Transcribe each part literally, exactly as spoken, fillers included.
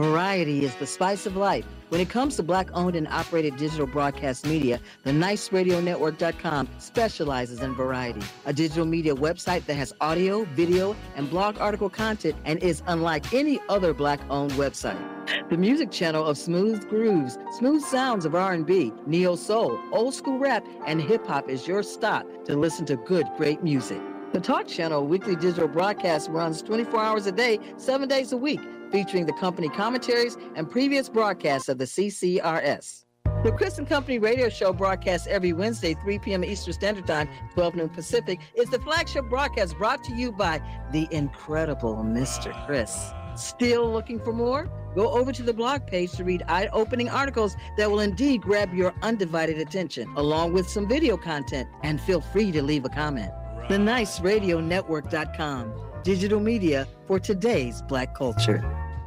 Variety is the spice of life. When it comes to Black-owned and operated digital broadcast media, the nice radio network dot com specializes in variety, a digital media website that has audio, video, and blog article content and is unlike any other Black-owned website. The music channel of smooth grooves, smooth sounds of R and B, neo-soul, old-school rap, and hip-hop is your stop to listen to good, great music. The Talk Channel weekly digital broadcast runs twenty-four hours a day, seven days a week, featuring the company commentaries and previous broadcasts of the C C R S. The Chris and Company radio show broadcast every Wednesday, three p.m. Eastern Standard Time, twelve noon Pacific, is the flagship broadcast brought to you by the incredible Mister Chris. Still looking for more? Go over to the blog page to read eye-opening articles that will indeed grab your undivided attention, along with some video content, and feel free to leave a comment. the nice radio network dot com, digital media for today's Black culture.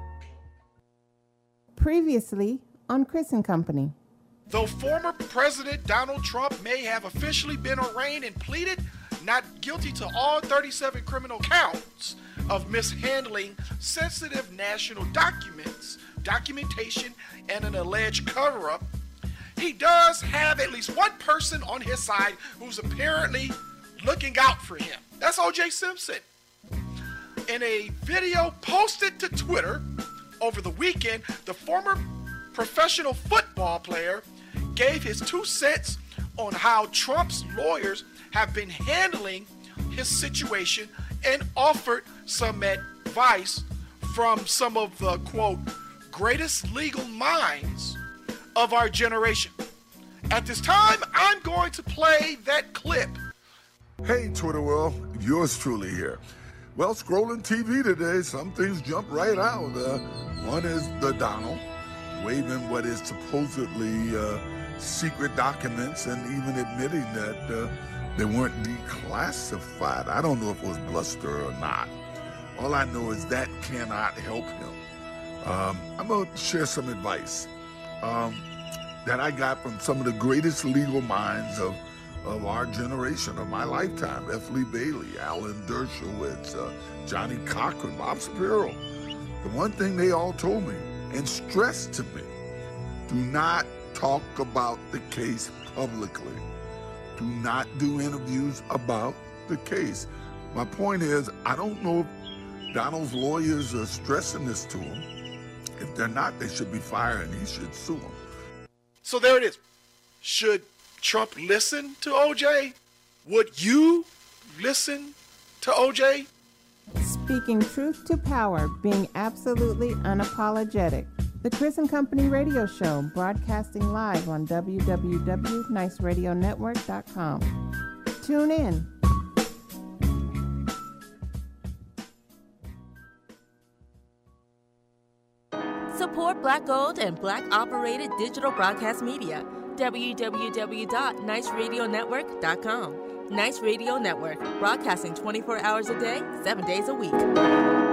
Previously on Chris and Company. Though former President Donald Trump may have officially been arraigned and pleaded not guilty to all thirty-seven criminal counts of mishandling sensitive national documents, documentation, and an alleged cover-up, he does have at least one person on his side who's apparently looking out for him. That's O J Simpson. In a video posted to Twitter over the weekend, the former professional football player gave his two cents on how Trump's lawyers have been handling his situation and offered some advice from some of the, quote, greatest legal minds of our generation. At this time, I'm going to play that clip. Hey, Twitter world, yours truly here. Well, scrolling T V today, some things jump right out. Uh, one is the Donald waving what is supposedly uh, secret documents and even admitting that uh, they weren't declassified. I don't know if it was bluster or not. All I know is that cannot help him. Um, I'm going to share some advice um, that I got from some of the greatest legal minds of of our generation, of my lifetime. F. Lee Bailey, Alan Dershowitz, uh, Johnny Cochran, Bob Shapiro. The one thing they all told me and stressed to me, do not talk about the case publicly. Do not do interviews about the case. My point is, I don't know if Donald's lawyers are stressing this to him. If they're not, they should be fired and he should sue them. So there it is. Should Trump listen to O J? Would you listen to O J? Speaking truth to power, being absolutely unapologetic. The Chris and Company radio show, broadcasting live on w w w dot nice radio network dot com. Tune in. Support Black-owned and Black-operated digital broadcast media. w w w dot nice radio network dot com. Nice Radio Network, broadcasting twenty-four hours a day, seven days a week.